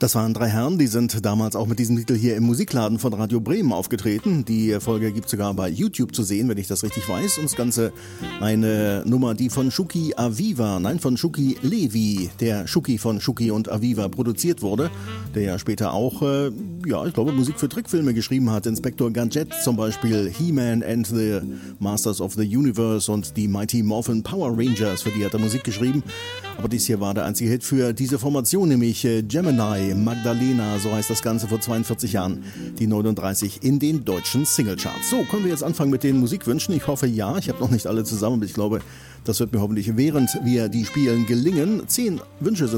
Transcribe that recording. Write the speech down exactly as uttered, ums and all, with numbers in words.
Das waren drei Herren, die sind damals auch mit diesem Titel hier im Musikladen von Radio Bremen aufgetreten. Die Folge gibt es sogar bei YouTube zu sehen, wenn ich das richtig weiß. Und das Ganze eine Nummer, die von Shuki Aviva, nein, von Shuki Levy, der Shuki von Shuki und Aviva produziert wurde, der ja später auch, äh, ja, ich glaube, Musik für Trickfilme geschrieben hat. Inspektor Gadget zum Beispiel, He-Man and the Masters of the Universe und die Mighty Morphin Power Rangers, für die hat er Musik geschrieben. Aber dies hier war der einzige Hit für diese Formation, nämlich äh, Gemini Magdalena, so heißt das Ganze, vor zweiundvierzig Jahren, die neununddreißig in den deutschen Singlecharts. So, können wir jetzt anfangen mit den Musikwünschen? Ich hoffe ja, ich habe noch nicht alle zusammen, aber ich glaube, das wird mir hoffentlich, während wir die spielen, gelingen. Zehn Wünsche sind